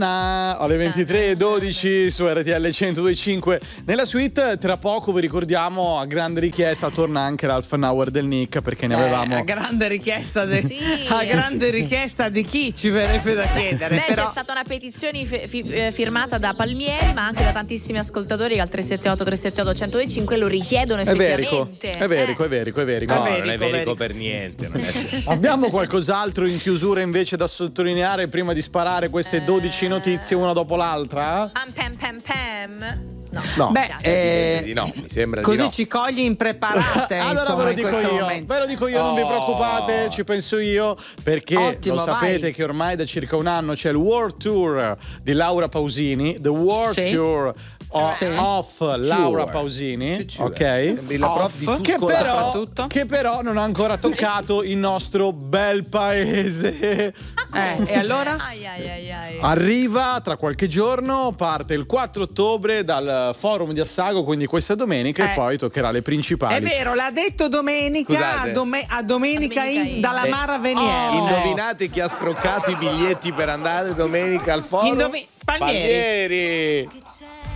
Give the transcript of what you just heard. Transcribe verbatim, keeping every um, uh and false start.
Alle ventitré e dodici su R T L centodue e cinque nella suite. Tra poco vi ricordiamo, a grande richiesta torna anche l'Half an Hour del Nick, perché ne avevamo eh, a grande richiesta de... sì. a grande richiesta di chi, ci verrebbe da chiedere. Beh, però... c'è stata una petizione fi- fi- firmata da Palmieri, ma anche da tantissimi ascoltatori che al tre sette otto tre sette otto uno zero cinque lo richiedono è verico, effettivamente. è verico, eh. è verico, è verico. No, È non è verico, verico verico. per niente. Non è... Abbiamo qualcos'altro in chiusura invece da sottolineare prima di sparare queste dodici notizie una dopo l'altra? Pam pam pam pam. No. No. Beh, Grazie. eh, di no, mi sembra così di no. ci cogli impreparate. Allora insomma, ve lo in dico questo io, momento. ve lo dico io, non vi Oh. preoccupate, ci penso io, perché Ottimo, lo sapete vai. che ormai da circa un anno c'è il World Tour di Laura Pausini, The World Sì. Tour o- Sì. of Laura Pausini, ok? Sembri la prof di Off. Che Tusco però, soprattutto. che però non ha ancora toccato il nostro bel paese. Eh, e allora? Ai ai ai ai. Arriva tra qualche giorno, parte il quattro ottobre dal forum di Assago, quindi questa domenica, Eh. e poi toccherà le principali. È vero, l'ha detto domenica Scusate. a, dome- a domenica, A domenica in, in. dalla Eh, Mara Venier. Indovinate chi ha scroccato i biglietti per andare domenica al forum? Indovi- Palmieri. Palmieri.